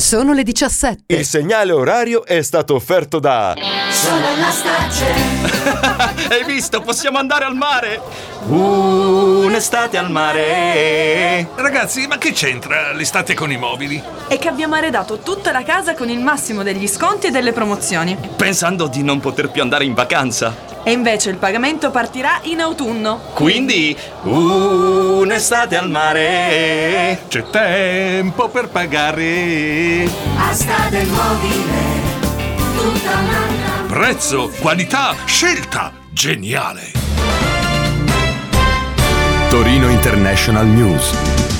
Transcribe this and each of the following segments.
Sono le 17. Il segnale orario è stato offerto da Sono la Starcel. Hai visto? Possiamo andare al mare! Un'estate al mare! Ragazzi, ma che c'entra l'estate con i mobili? È che abbiamo arredato tutta la casa con il massimo degli sconti e delle promozioni. Pensando di non poter più andare in vacanza. E invece il pagamento partirà in autunno. Quindi, un'estate al mare! C'è tempo per pagare. Asta del mobile, tutta un'altra. Prezzo, qualità, scelta, geniale. Torino International News.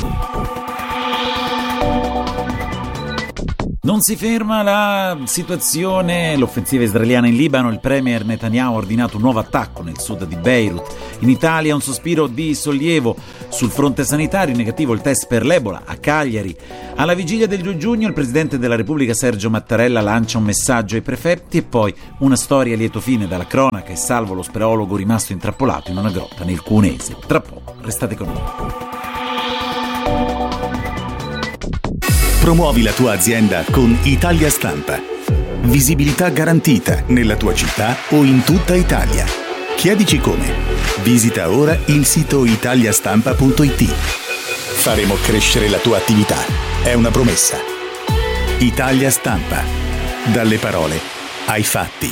Non si ferma la situazione, l'offensiva israeliana in Libano. Il premier Netanyahu ha ordinato un nuovo attacco nel sud di Beirut. In Italia un sospiro di sollievo sul fronte sanitario, negativo il test per l'Ebola a Cagliari. Alla vigilia del 2 giugno il presidente della Repubblica Sergio Mattarella lancia un messaggio ai prefetti e poi una storia a lieto fine dalla cronaca e salvo lo speleologo rimasto intrappolato in una grotta nel Cuneese. Tra poco, restate con noi. Promuovi la tua azienda con Italia Stampa. Visibilità garantita nella tua città o in tutta Italia. Chiedici come. Visita ora il sito italiastampa.it. Faremo crescere la tua attività. È una promessa. Italia Stampa. Dalle parole ai fatti.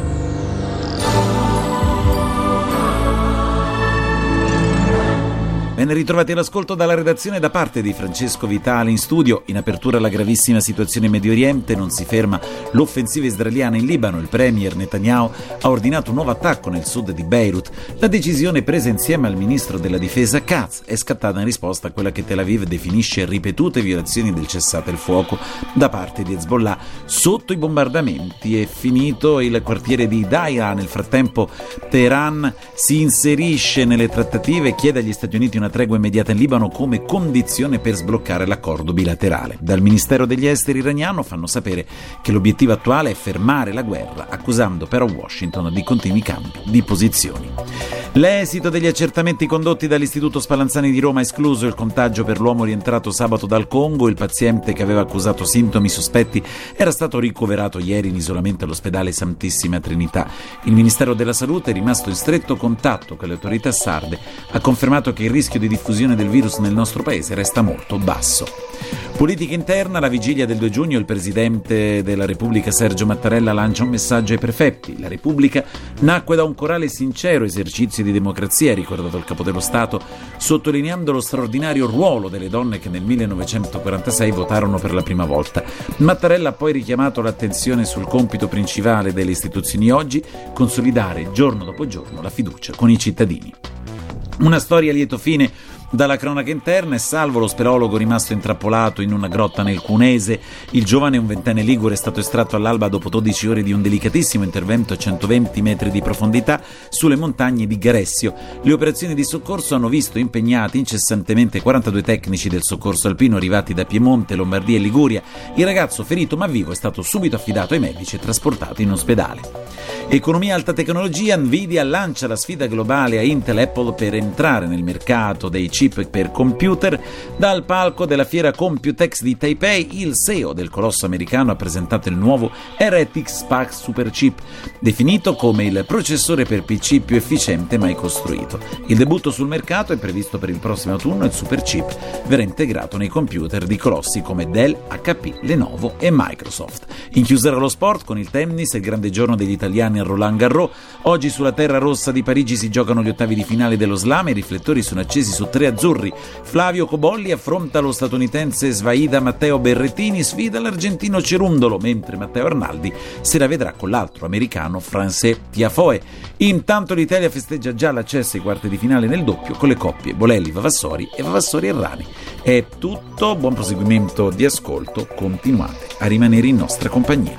Ben ritrovati all'ascolto dalla redazione da parte di Francesco Vitale in studio. In apertura la gravissima situazione in Medio Oriente, non si ferma l'offensiva israeliana in Libano. Il premier Netanyahu ha ordinato un nuovo attacco nel sud di Beirut. La decisione presa insieme al ministro della difesa Katz è scattata in risposta a quella che Tel Aviv definisce ripetute violazioni del cessate il fuoco da parte di Hezbollah sotto i bombardamenti. È finito il quartiere di Daira. Nel frattempo Teheran si inserisce nelle trattative e chiede agli Stati Uniti una tregua immediata in Libano come condizione per sbloccare l'accordo bilaterale. Dal Ministero degli Esteri iraniano fanno sapere che l'obiettivo attuale è fermare la guerra, accusando però Washington di continui cambi di posizioni. L'esito degli accertamenti condotti dall'Istituto Spallanzani di Roma ha escluso il contagio per l'uomo rientrato sabato dal Congo. Il paziente che aveva accusato sintomi sospetti era stato ricoverato ieri in isolamento all'ospedale Santissima Trinità. Il Ministero della Salute, rimasto in stretto contatto con le autorità sarde, ha confermato che il rischio di diffusione del virus nel nostro paese resta molto basso. Politica interna, alla vigilia del 2 giugno il presidente della Repubblica Sergio Mattarella lancia un messaggio ai prefetti. La Repubblica nacque da un corale e sincero esercizio di democrazia, ha ricordato il Capo dello Stato, sottolineando lo straordinario ruolo delle donne che nel 1946 votarono per la prima volta. Mattarella ha poi richiamato l'attenzione sul compito principale delle istituzioni oggi, consolidare giorno dopo giorno la fiducia con i cittadini. Una storia a lieto fine dalla cronaca interna. È salvo lo speleologo rimasto intrappolato in una grotta nel Cuneese. Il giovane, un ventenne ligure, è stato estratto all'alba dopo 12 ore di un delicatissimo intervento a 120 metri di profondità sulle montagne di Garessio. Le operazioni di soccorso hanno visto impegnati incessantemente 42 tecnici del soccorso alpino arrivati da Piemonte, Lombardia e Liguria. Il ragazzo, ferito ma vivo, è stato subito affidato ai medici e trasportato in ospedale. Economia alta tecnologia. Nvidia lancia la sfida globale a Intel e Apple per entrare nel mercato dei chip per computer. Dal palco della fiera Computex di Taipei, il CEO del colosso americano ha presentato il nuovo RTX Spark Superchip, definito come il processore per PC più efficiente mai costruito. Il debutto sul mercato è previsto per il prossimo autunno e il Superchip verrà integrato nei computer di colossi come Dell, HP, Lenovo e Microsoft. In chiusura allo sport con il tennis, il grande giorno degli italiani a Roland Garros. Oggi sulla terra rossa di Parigi si giocano gli ottavi di finale dello slam e i riflettori sono accesi su tre azzurri. Flavio Cobolli affronta lo statunitense Svaida Matteo Berrettini, sfida l'argentino Cerundolo, mentre Matteo Arnaldi se la vedrà con l'altro americano Frances Tiafoe. Intanto l'Italia festeggia già l'accesso ai quarti di finale nel doppio con le coppie Bolelli Vavassori e Vavassori Errani. È tutto, buon proseguimento di ascolto, continuate a rimanere in nostra compagnia.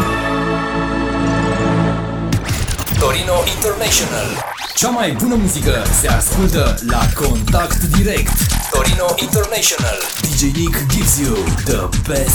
Torino International. Cea mai bună muzică se ascultă la Contact Direct. Torino International. DJ Nick gives you the best